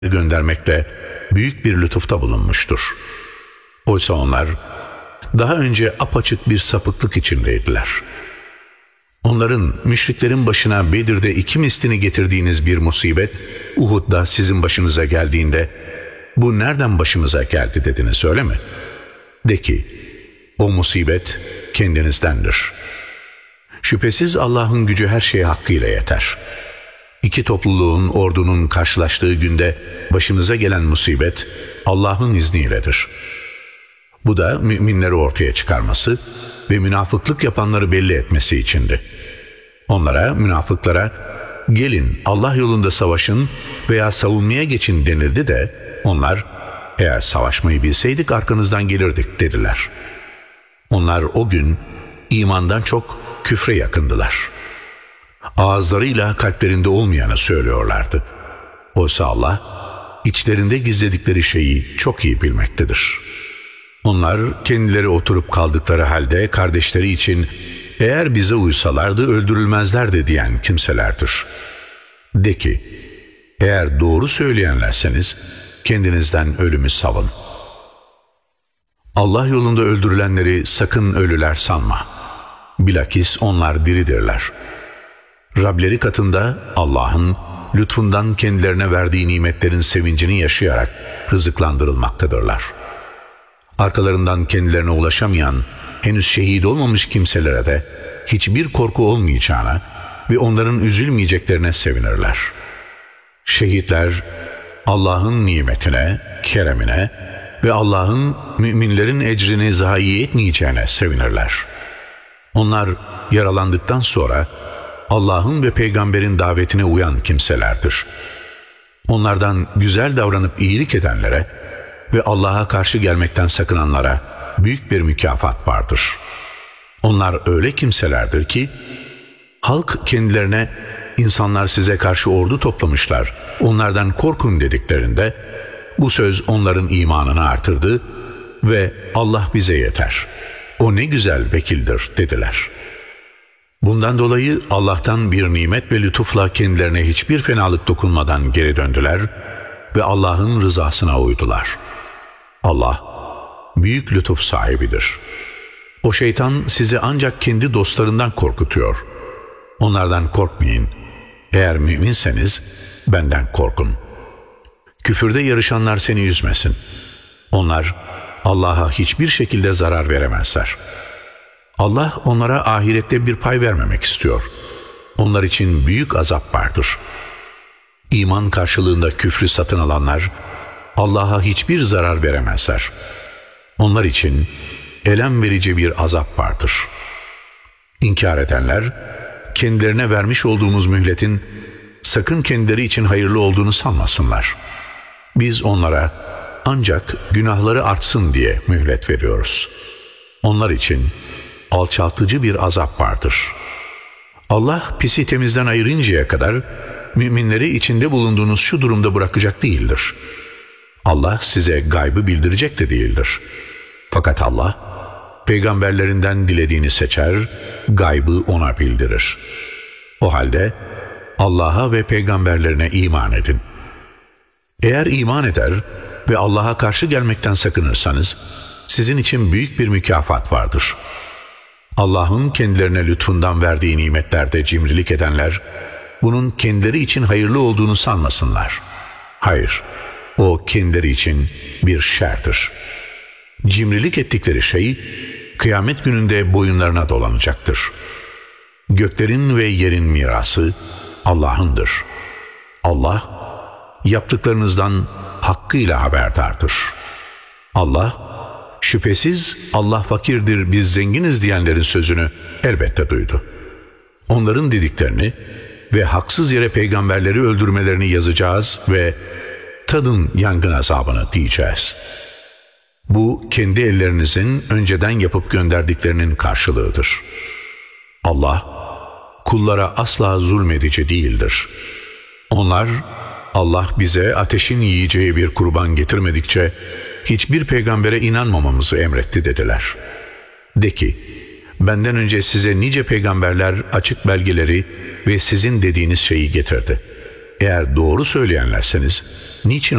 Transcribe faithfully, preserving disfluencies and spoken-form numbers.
göndermekle büyük bir lütufta bulunmuştur. Oysa onlar daha önce apaçık bir sapıklık içindeydiler. Onların, müşriklerin başına Bedir'de iki mislini getirdiğiniz bir musibet, Uhud'da sizin başınıza geldiğinde, bu nereden başımıza geldi dediniz, öyle mi? De ki, o musibet kendinizdendir. Şüphesiz Allah'ın gücü her şeye hakkıyla yeter. İki topluluğun, ordunun karşılaştığı günde başınıza gelen musibet Allah'ın izniyledir. Bu da müminleri ortaya çıkarması ve münafıklık yapanları belli etmesi içindi. Onlara, münafıklara, gelin Allah yolunda savaşın veya savunmaya geçin denildi de onlar, eğer savaşmayı bilseydik arkanızdan gelirdik dediler. Onlar o gün imandan çok küfre yakındılar. Ağızlarıyla kalplerinde olmayanı söylüyorlardı. Oysa Allah içlerinde gizledikleri şeyi çok iyi bilmektedir. Onlar kendileri oturup kaldıkları halde kardeşleri için eğer bize uysalardı öldürülmezlerdi diyen kimselerdir. De ki, eğer doğru söyleyenlerseniz kendinizden ölümü savun. Allah yolunda öldürülenleri sakın ölüler sanma. Bilakis onlar diridirler. Rableri katında Allah'ın lütfundan kendilerine verdiği nimetlerin sevincini yaşayarak rızıklandırılmaktadırlar. Arkalarından kendilerine ulaşamayan, henüz şehit olmamış kimselere de hiçbir korku olmayacağına ve onların üzülmeyeceklerine sevinirler. Şehitler Allah'ın nimetine, keremine ve Allah'ın müminlerin ecrini zayi etmeyeceğine sevinirler. Onlar yaralandıktan sonra Allah'ın ve peygamberin davetine uyan kimselerdir. Onlardan güzel davranıp iyilik edenlere ve Allah'a karşı gelmekten sakınanlara büyük bir mükafat vardır. Onlar öyle kimselerdir ki, halk kendilerine insanlar size karşı ordu toplamışlar, onlardan korkun dediklerinde, bu söz onların imanını artırdı ve Allah bize yeter, o ne güzel vekildir dediler. Bundan dolayı Allah'tan bir nimet ve lütufla kendilerine hiçbir fenalık dokunmadan geri döndüler ve Allah'ın rızasına uydular. Allah büyük lütuf sahibidir. O şeytan sizi ancak kendi dostlarından korkutuyor. Onlardan korkmayın. Eğer müminseniz benden korkun. Küfürde yarışanlar seni üzmesin. Onlar Allah'a hiçbir şekilde zarar veremezler. Allah onlara ahirette bir pay vermemek istiyor. Onlar için büyük azap vardır. İman karşılığında küfrü satın alanlar Allah'a hiçbir zarar veremezler. Onlar için elem verici bir azap vardır. İnkar edenler, kendilerine vermiş olduğumuz mühletin sakın kendileri için hayırlı olduğunu sanmasınlar. Biz onlara ancak günahları artsın diye mühlet veriyoruz. Onlar için alçaltıcı bir azap vardır. Allah pisi temizden ayırıncaya kadar müminleri içinde bulunduğunuz şu durumda bırakacak değildir. Allah size gaybı bildirecek de değildir. Fakat Allah peygamberlerinden dilediğini seçer, gaybı ona bildirir. O halde Allah'a ve peygamberlerine iman edin. Eğer iman eder ve Allah'a karşı gelmekten sakınırsanız sizin için büyük bir mükafat vardır. Allah'ın kendilerine lütfundan verdiği nimetlerde cimrilik edenler bunun kendileri için hayırlı olduğunu sanmasınlar. Hayır, o kendileri için bir şerdir. Cimrilik ettikleri şey kıyamet gününde boyunlarına dolanacaktır. Göklerin ve yerin mirası Allah'ındır. Allah yaptıklarınızdan hakkıyla haberdardır. Allah, şüphesiz Allah fakirdir, biz zenginiz diyenlerin sözünü elbette duydu. Onların dediklerini ve haksız yere peygamberleri öldürmelerini yazacağız ve tadın yangın azabını diyeceğiz. Bu kendi ellerinizin önceden yapıp gönderdiklerinin karşılığıdır. Allah kullara asla zulmedici değildir. Onlar Allah bize ateşin yiyeceği bir kurban getirmedikçe hiçbir peygambere inanmamamızı emretti dediler. De ki, benden önce size nice peygamberler açık belgeleri ve sizin dediğiniz şeyi getirdi. Eğer doğru söyleyenlerseniz niçin